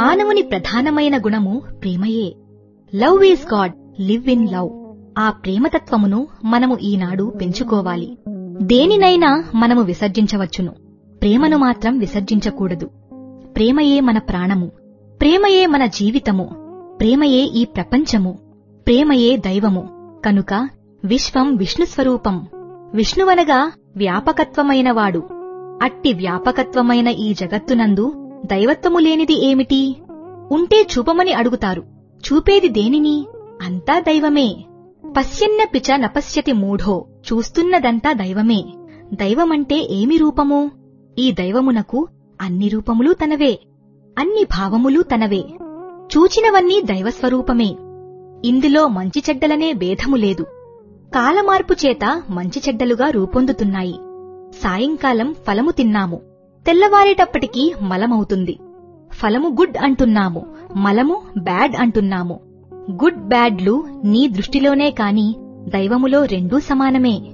మానవుని ప్రధానమైన గుణము ప్రేమయే. Love is God, live in love. ఆ ప్రేమతత్వమును మనము ఈనాడు పెంచుకోవాలి. దేనినైనా మనము విసర్జించవచ్చును, ప్రేమను మాత్రం విసర్జించకూడదు. ప్రేమయే మన ప్రాణము, ప్రేమయే మన జీవితము, ప్రేమయే ఈ ప్రపంచము, ప్రేమయే దైవము. కనుక విశ్వం విష్ణుస్వరూపం. విష్ణువనగా వ్యాపకత్వమైనవాడు. అట్టి వ్యాపకత్వమైన ఈ జగత్తునందు దైవత్వము లేనిది ఏమిటి? ఉంటే చూపమని అడుగుతారు. చూపేది దేనిని? అంతా దైవమే. పశ్యన్నపి చ నపశ్యతి మూఢో. చూస్తున్నదంతా దైవమే. దైవమంటే ఏమి రూపము? ఈ దైవమునకు అన్ని రూపములు తనవే, అన్ని భావములు తనవే. చూచినవన్నీ దైవస్వరూపమే. ఇందులో మంచి చెడ్డలనే భేదము లేదు. కాలమార్పు చేత మంచి చెడ్డలుగా రూపొందుతున్నాయి. సాయంకాలం ఫలము తిన్నాము, తెల్లవారేటప్పటికీ మలమవుతుంది. ఫలము గుడ్ అంటున్నాము, మలము బ్యాడ్ అంటున్నాము. గుడ్ బ్యాడ్లు నీ దృష్టిలోనే కాని దైవములో రెండూ సమానమే.